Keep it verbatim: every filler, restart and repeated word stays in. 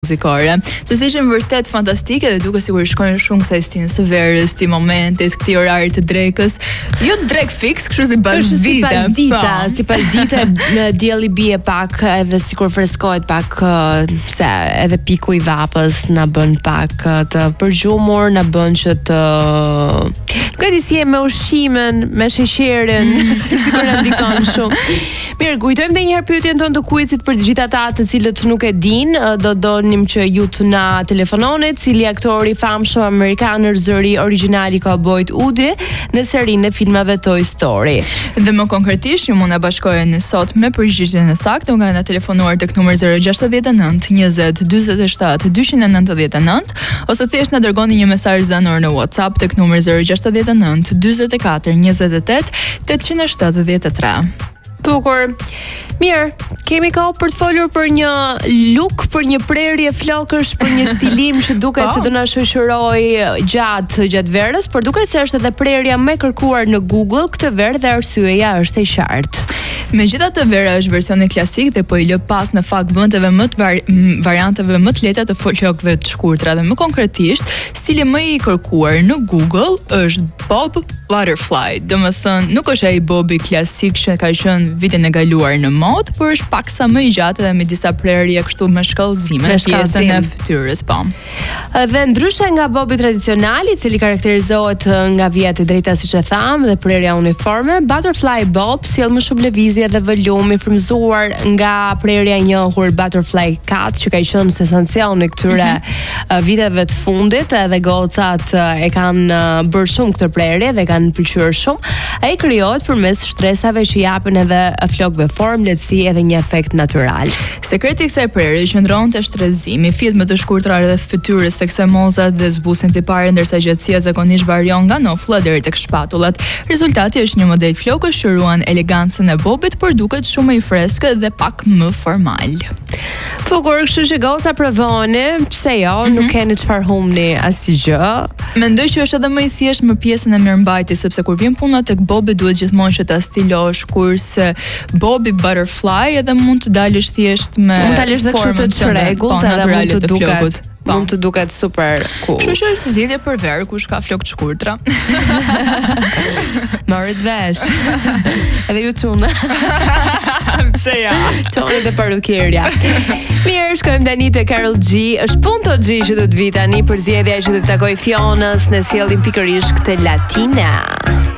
muzikore. Sepse ishin vërtet fantastike dhe duke sigur shkojnë shumë kësaj stin së verës, ti momentit, këtij orarit të drekës. Jo drek fix, kështu si pas dite. Si pas dita, si pas dite dielli bie pak edhe sikur freskohet pak se edhe piku i vapës na bën pak të përgjumur, na bën që të nuk e di si e me ushqimin, me sheqerin, sikur na ndikon shumë. Mirë, kujtojmë edhe një herë pyetjen tonë të quizit për të gjithë ata të cilët nuk e din, do donim që ju të na telefononi, cili aktor i famshëm amerikan zëri origjinali i Cowboyt Woody në serinë e filmave Toy Story. Dhe më konkretisht, ju mund na bashkoheni sot me përgjigjen e saktë nga na telefonuar tek numri zero gjasht nënt njëzet dyzet e shtat dyqin e nëntëdhjetë e nëntë ose thjesht na dërgoni një mesazh zanor në WhatsApp tek numri zero gjasht nënt dyzet e katër njëzet e tetë tetëqind e shtatëdhjetë e tre. Bukur. Mirë, kemi kohë për të folur për një look, për një prerje flokësh, për një stilim që duket se do na shoqëroj gjatë gjatë verës, por duket se është edhe prerja më e kërkuar në Google këtë verë dhe arsyeja është e qartë. Megjithatë vera është versioni klasik dhe po i lë pas në fakt vendeve më të var varianteve më të lehta të flokëve të shkurtra dhe më konkretisht, stili më i kërkuar në Google është Bob Butterfly. Domethënë, nuk është ai Bobi klasik që ka qenë vitin e kaluar në mod, por është paksa më i gjatë dhe me disa prerje kështu me shkallëzime në pjesën e fytyrës, po. Dhe ndryshe nga Bobi tradicional, i cili karakterizohet nga vijat e drejta siç e tham dhe prerja uniforme, Butterfly Bob sjell më shumë lëvizje dhe volum i frymzuar nga prerja e njohur Butterfly Cat, që ka qenë sensacion në këtyre mm -hmm. viteve të fundit, edhe gocat e kanë bërë shumë këtë prerje dhe kanë pëlqyer shumë. Ai krijohet përmes shtresave që japin edhe flokëve formë, lehtësi edhe një efekt natyral. Sekreti i kësaj prerje qëndron te shtrezimi, fijet më të shkurtra rreth fytyrës tek semozat dhe zbusin të parë, ndërsa gjatësia zakonisht varion nga nofulla deri tek shpatullat. Rezultati është një model flokësh që ruan elegancën e Bobit, por duket shumë më i freskët dhe pak më formal. Po kur kështu që goca provoni, pse jo, mm -hmm. nuk keni çfarë humni asgjë. Mendoj që është edhe më i thjeshtë më pjesën e mirëmbajtjes, sepse kur vjen puna tek Bobi duhet gjithmonë që ta stilosh, kurse Bobi Butterfly edhe mund të dalësh thjesht me mund të dalësh kështu të çrregullt, edhe mund të duket Pa. mund të duket super cool. Kështu që është zgjidhje për verë kush ka flokë të shkurtra. Marrit vesh. Edhe ju çuna. Pse ja? Çoni dhe parukirja. Mirë, shkojmë tani te Karol G. Është Punto G që do të vi tani për zgjedhja që do të takoj Fionës në sjellin pikërisht këtë Latina.